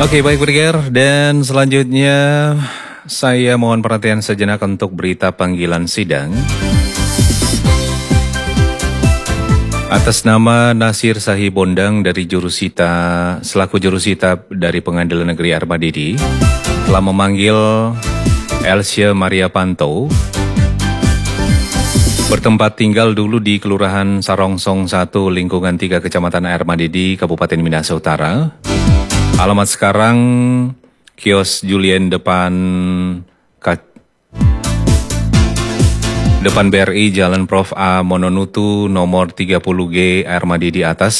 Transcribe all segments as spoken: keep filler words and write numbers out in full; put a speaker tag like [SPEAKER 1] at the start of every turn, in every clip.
[SPEAKER 1] Oke, baik pendengar, dan selanjutnya saya mohon perhatian sejenak untuk berita panggilan sidang. Atas nama Nasir Sahibondang dari Jurusita, selaku Jurusita dari Pengadilan Negeri Armadidi, telah memanggil Elsia Maria Panto, bertempat tinggal dulu di Kelurahan Sarongsong satu, Lingkungan tiga, Kecamatan Armadidi, Kabupaten Minahasa Utara. Alamat sekarang Kios Julien depan depan B R I Jalan Prof A Mononutu nomor tiga puluh G Armadidi Atas,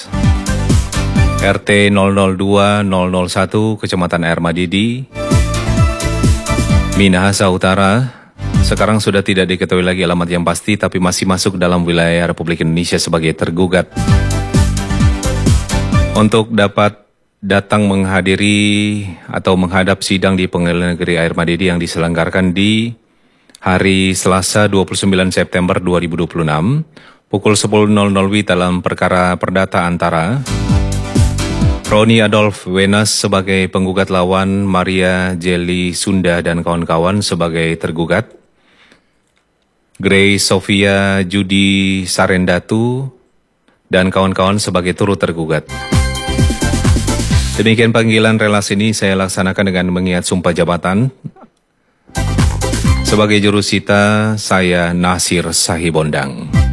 [SPEAKER 1] R T nol nol dua nol nol satu Kecamatan Armadidi, Minahasa Utara. Sekarang sudah tidak diketahui lagi alamat yang pasti, tapi masih masuk dalam wilayah Republik Indonesia sebagai tergugat. Untuk dapat datang menghadiri atau menghadap sidang di Pengadilan Negeri Armadidi yang diselenggarakan di hari Selasa dua puluh sembilan September dua ribu dua puluh enam pukul sepuluh W I dalam perkara perdata antara Roni Adolf Wenas sebagai penggugat lawan Maria Jelly Sunda dan kawan-kawan sebagai tergugat, Grace Sofia Judi Sarendatu dan kawan-kawan sebagai turut tergugat. Demikian panggilan relasi ini saya laksanakan dengan mengiat sumpah jabatan. Sebagai jurusita, saya Nasir Sahibondang.